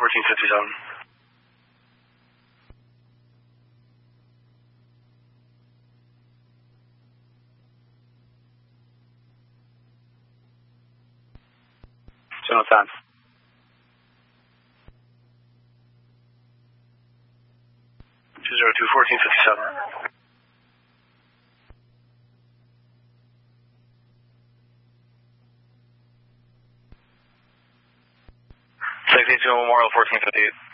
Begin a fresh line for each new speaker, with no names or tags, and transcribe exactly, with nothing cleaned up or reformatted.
fourteen fifty-seven. General time. two zero two, fourteen fifty-seven. six eight two Memorial, fourteen fifty-eight.